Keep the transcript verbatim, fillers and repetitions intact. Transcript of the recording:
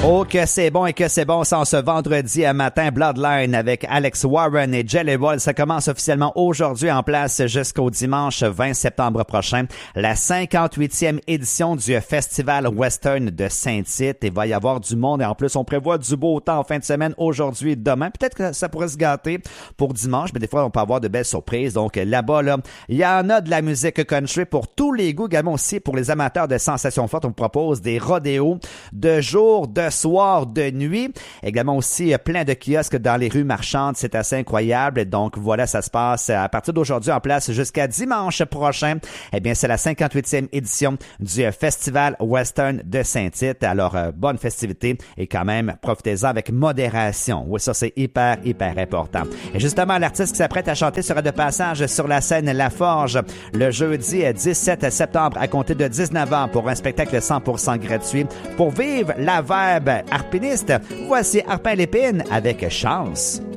Oh que c'est bon et que c'est bon, sans ce vendredi matin, Bloodline avec Alex Warren et Jelly Roll. Ça commence officiellement aujourd'hui, en place jusqu'au dimanche vingt septembre prochain. La cinquante-huitième édition du Festival Western de Saint-Tite. Il va y avoir du monde et en plus, on prévoit du beau temps en fin de semaine, aujourd'hui et demain. Peut-être que ça pourrait se gâter pour dimanche, mais des fois, on peut avoir de belles surprises. Donc là-bas, là, il y en a de la musique country pour tous les goûts, également aussi pour les amateurs de sensations fortes. On propose des rodéos de jour, de soir, de nuit. Également aussi plein de kiosques dans les rues marchandes. C'est assez incroyable. Donc voilà, ça se passe à partir d'aujourd'hui en place jusqu'à dimanche prochain. Eh bien, c'est la cinquante-huitième édition du Festival Western de Saint-Tite. Alors, euh, bonne festivité et quand même, profitez-en avec modération. Oui, ça, c'est hyper, hyper important. Et justement, l'artiste qui s'apprête à chanter sera de passage sur la scène La Forge le jeudi dix-sept septembre à compter de dix-neuf ans pour un spectacle cent pour cent gratuit. Pour vivre la verbe harpiniste, voici Harpin Lépine avec Chance.